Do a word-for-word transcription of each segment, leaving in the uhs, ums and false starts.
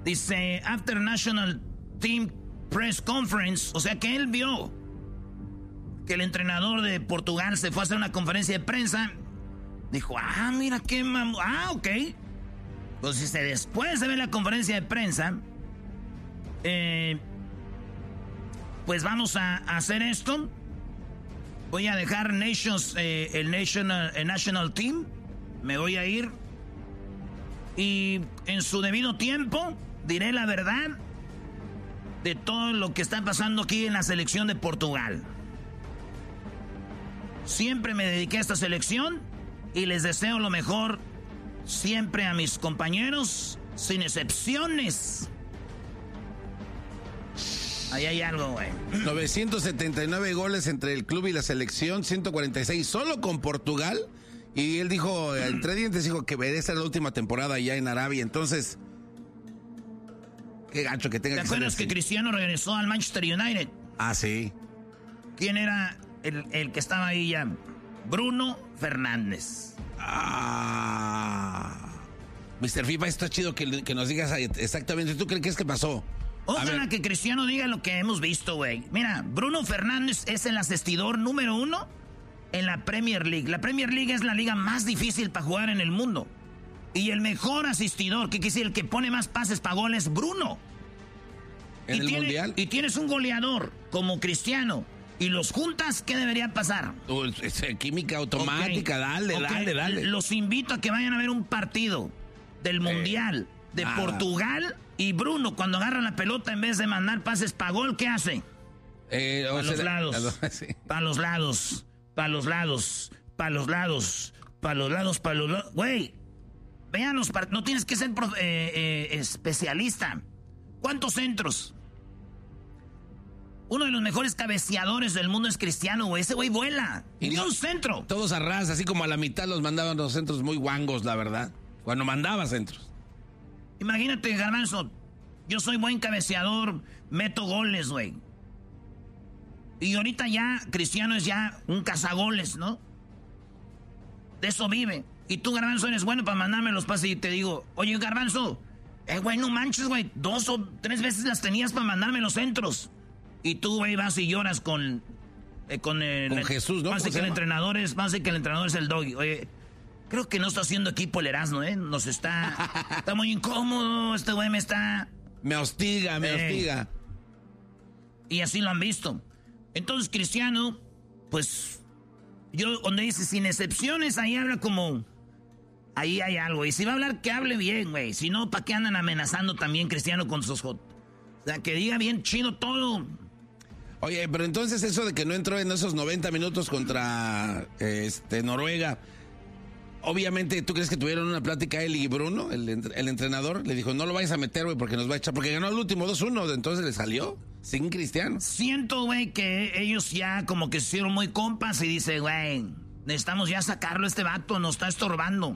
Dice, after National Team Press Conference, o sea que él vio que el entrenador de Portugal se fue a hacer una conferencia de prensa. Dijo, ah, mira qué mam... Ah, ok. Pues dice, después de ver la conferencia de prensa, eh, pues vamos a, a hacer esto. Voy a dejar Nations, eh, el, National, el National Team. Me voy a ir. Y en su debido tiempo diré la verdad de todo lo que está pasando aquí en la selección de Portugal. Siempre me dediqué a esta selección y les deseo lo mejor siempre a mis compañeros, sin excepciones. Ahí hay algo, güey. novecientos setenta y nueve goles entre el club y la selección, ciento cuarenta y seis solo con Portugal. Y él dijo, entre dientes, dijo que esta era la última temporada ya en Arabia. Entonces, qué gacho que tenga que ser. ¿Te acuerdas que Cristiano regresó al Manchester United? Ah, sí. ¿Quién era el, el que estaba ahí ya? Bruno Fernández. Ah. mister FIFA, está chido que, que nos digas exactamente. ¿Tú crees que pasó? Ojalá que Cristiano diga lo que hemos visto, güey. Mira, Bruno Fernández es el asistidor número uno en la Premier League. La Premier League es la liga más difícil para jugar en el mundo. Y el mejor asistidor, que quiere decir el que pone más pases para goles, Bruno. ¿En y el tiene, mundial? Y tienes un goleador como Cristiano y los juntas, ¿qué debería pasar? Uh, química automática, okay. dale, okay. dale, dale. Los invito a que vayan a ver un partido del mundial eh, de nada. Portugal. Y Bruno, cuando agarra la pelota, en vez de mandar pases para gol, ¿qué hace? Eh, para los, lados, sí. para los lados. Para los lados. Para los lados. Para los lados. Para los lados. Güey, véanos. No tienes que ser profe, eh, eh, especialista. ¿Cuántos centros? Uno de los mejores cabeceadores del mundo es Cristiano, güey. Ese güey vuela. Y ni no, un centro. Todos a ras, así como a la mitad los mandaban los centros muy guangos, la verdad. Cuando mandaba centros. Imagínate, Garbanzo, yo soy buen cabeceador, meto goles, güey. Y ahorita ya, Cristiano es ya un cazagoles, ¿no? De eso vive. Y tú, Garbanzo, eres bueno para mandarme los pases y te digo, oye, Garbanzo, eh, güey, no manches, güey, dos o tres veces las tenías para mandarme los centros. Y tú, güey, vas y lloras con... Eh, con, el, con Jesús, ¿no? Más de que el entrenador es, más de que el entrenador es el doggy, oye... Creo que no está haciendo equipo el Erasmo, ¿eh? Nos está... Está muy incómodo, este güey me está... Me hostiga, me eh, hostiga. Y así lo han visto. Entonces, Cristiano, pues... Yo, donde dice, sin excepciones, ahí habla como... Ahí hay algo. Y si va a hablar, que hable bien, güey. Si no, ¿para qué andan amenazando también Cristiano con sus hot? O sea, que diga bien chido todo. Oye, pero entonces eso de que no entró en esos noventa minutos contra este Noruega... Obviamente, ¿tú crees que tuvieron una plática él y Bruno, el, el entrenador? Le dijo, no lo vayas a meter, güey, porque nos va a echar. Porque ganó el último dos uno, entonces le salió sin Cristiano. Siento, güey, que ellos ya como que se hicieron muy compas y dice, güey, necesitamos ya sacarlo, este vato nos está estorbando.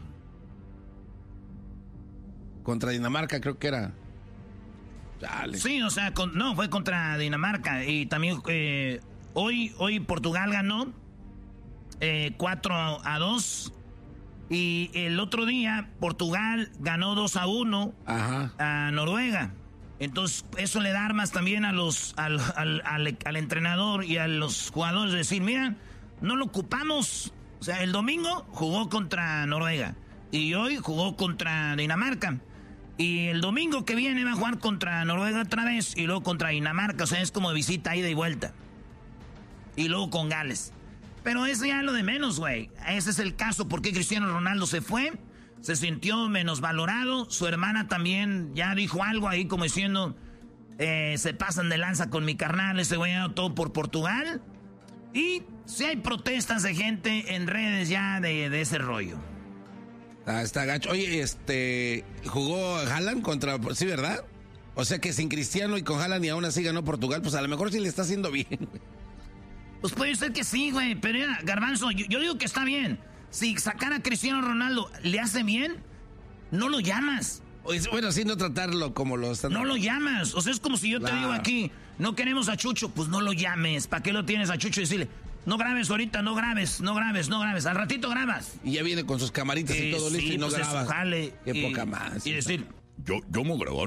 Contra Dinamarca creo que era. Dale. Sí, o sea, con, no, fue contra Dinamarca. Y también eh, hoy, hoy Portugal ganó eh, cuatro a dos. Y el otro día, Portugal ganó dos a uno Ajá. a Noruega. Entonces, eso le da armas también a los, al, al, al, al entrenador y a los jugadores. De decir, mira, no lo ocupamos. O sea, el domingo jugó contra Noruega. Y hoy jugó contra Dinamarca. Y el domingo que viene va a jugar contra Noruega otra vez. Y luego contra Dinamarca. O sea, es como visita, ida y vuelta. Y luego con Gales. Pero eso ya es lo de menos, güey. Ese es el caso. ¿Por qué Cristiano Ronaldo se fue? Se sintió menosvalorado. Su hermana también ya dijo algo ahí como diciendo... Eh, se pasan de lanza con mi carnal. Ese güey ya todo por Portugal. Y si hay protestas de gente en redes ya de, de ese rollo. Ah, está gacho. Oye, este... ¿Jugó Haaland contra... Sí, ¿verdad? O sea que sin Cristiano y con Haaland y aún así ganó Portugal. Pues a lo mejor sí le está haciendo bien. Pues puede ser que sí, güey, pero ya, Garbanzo, yo, yo digo que está bien. Si sacar a Cristiano Ronaldo le hace bien, no lo llamas. Bueno, sí, no tratarlo como lo están... No lo llamas, o sea, es como si yo claro. te digo aquí, no queremos a Chucho, pues no lo llames. ¿Para qué lo tienes a Chucho y decirle, no grabes ahorita, no grabes, no grabes, no grabes, al ratito grabas? Y ya viene con sus camaritas eh, y todo listo sí, y no pues grabas. Jale, Qué y, poca más. Y decir, yo, yo me grabo.